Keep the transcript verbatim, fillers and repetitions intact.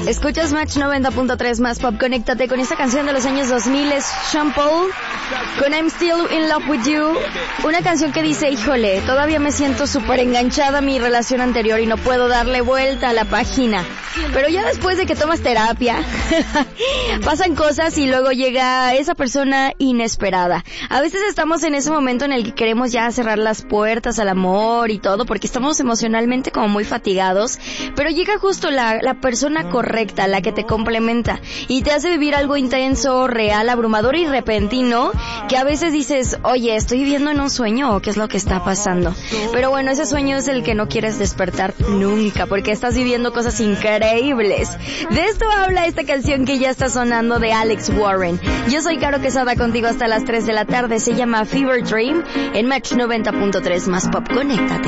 Escuchas Match noventa punto tres más pop. Conéctate con esta canción de los años dos mil, es Sean Paul con I'm Still in Love with You. Una canción que dice, híjole, todavía me siento súper enganchada a mi relación anterior y no puedo darle vuelta a la página. Pero ya después de que tomas terapia, pasan cosas y luego llega esa persona inesperada. A veces estamos en ese momento en el que queremos ya cerrar las puertas al amor y todo, porque estamos emocionalmente como muy fatigados, pero llega justo la, la persona correcta, la que te complementa y te hace vivir algo intenso, real, abrumador y repentino, que a veces dices, oye, ¿estoy viviendo en un sueño o qué es lo que está pasando? Pero bueno, ese sueño es el que no quieres despertar nunca, porque estás viviendo cosas increíbles. De esto habla esta canción que ya está sonando de Alex Warren. Yo soy Caro Quesada, contigo hasta las tres de la tarde. Se llama Fever Dream en Match noventa punto tres más pop. Conéctate.